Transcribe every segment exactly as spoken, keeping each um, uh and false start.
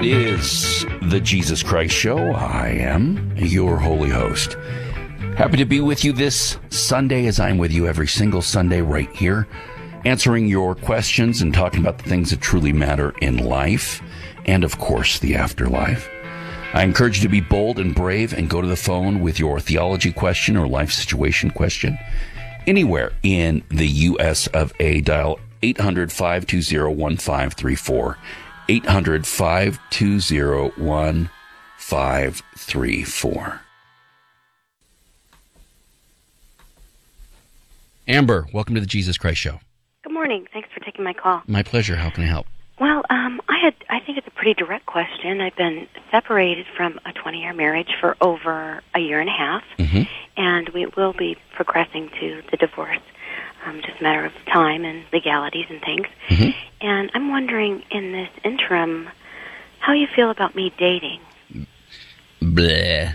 is the Jesus Christ Show. I am your holy host. Happy to be with you this Sunday, as I'm with you every single Sunday right here, answering your questions and talking about the things that truly matter in life and, of course, the afterlife. I encourage you to be bold and brave and go to the phone with your theology question or life situation question. Anywhere in the U S of A, dial eight hundred, five two zero, one five three four. eight hundred, five two zero, one five three four. Amber, welcome to the Jesus Christ Show. Good morning. Thanks for taking my call. My pleasure. How can I help? Well, um, I had. I think it's a pretty direct question. I've been separated from a twenty-year marriage for over a year and a half, Mm-hmm. and we will be progressing to the divorce. Um, just a matter of time and legalities and things. Mm-hmm. And I'm wondering, in this interim, how you feel about me dating. Bleh.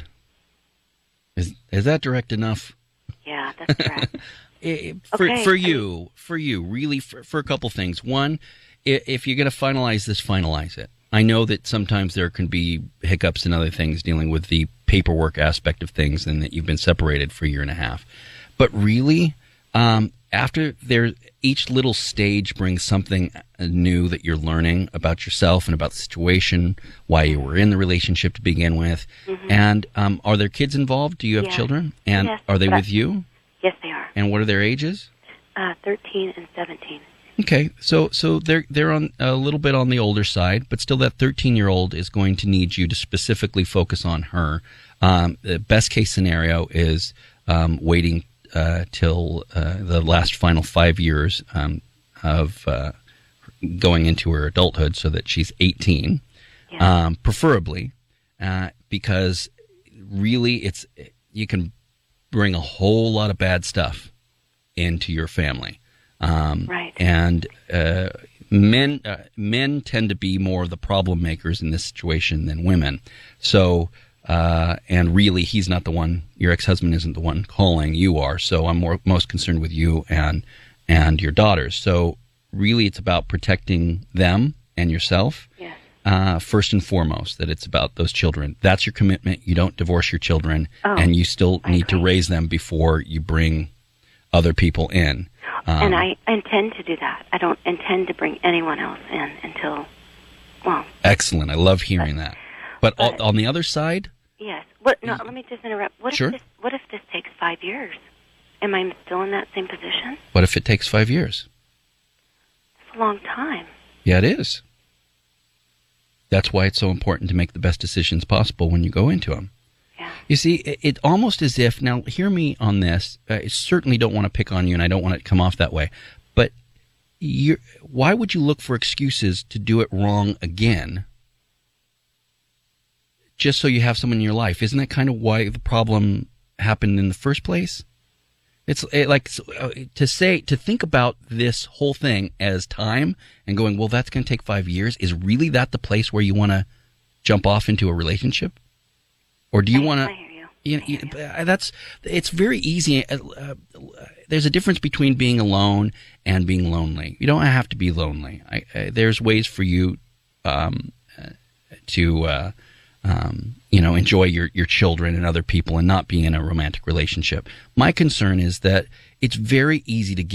Is is that direct enough? Yeah, that's correct. It, for Okay. for you, for you, really, for, for a couple things. One, i- if you're going to finalize this, finalize it. I know that sometimes there can be hiccups and other things dealing with the paperwork aspect of things, and that you've been separated for a year and a half. But really, um, after there, each little stage brings something new that you're learning about yourself and about the situation, why you were in the relationship to begin with. Mm-hmm. And um, are there kids involved? Do you have Yes. children? And Yes, are they but I- with you? Yes, they are. And what are their ages? Uh, thirteen and seventeen. Okay, so so they're they're on a little bit on the older side, but still that thirteen-year-old is going to need you to specifically focus on her. Um, the best case scenario is um, waiting uh, till uh, the last final five years um, of uh, going into her adulthood, so that she's eighteen, Yeah. um, preferably, uh, because really it's you can bring a whole lot of bad stuff into your family. Um, Right. And uh, men uh, men tend to be more of the problem makers in this situation than women. So, uh, and really, he's not the one. Your ex-husband isn't the one calling. You are. So I'm more most concerned with you and and your daughters. So really, it's about protecting them and yourself. Yes. Uh, first and foremost, that it's about those children. That's your commitment. You don't divorce your children, Oh, and you still I need to agree. raise them before you bring other people in. Um, And I intend to do that. I don't intend to bring anyone else in until, well, Excellent. I love hearing that. But, but- on, on the other side, yes. What? No, let me just interrupt. What Sure. if this? What if this takes five years? Am I still in that same position? what if it takes five years? It's a long time. Yeah, it is. That's why it's so important to make the best decisions possible when you go into them. Yeah. You see, it, it almost as if, now hear me on this, I certainly don't want to pick on you, and I don't want it to come off that way, but you're, why would you look for excuses to do it wrong again just so you have someone in your life? Isn't that kind of why the problem happened in the first place? It's it, like uh, to say, to think about this whole thing as time and going, well, that's going to take five years. Is really that the place where you want to jump off into a relationship? Or do you I- want I to? hear you. You, I you, hear uh, that's it's very easy. Uh, uh, there's a difference between being alone and being lonely. You don't have to be lonely. I, I, there's ways for you um, uh, to uh, um, you know enjoy your, your children and other people and not be in a romantic relationship. My concern is that it's very easy to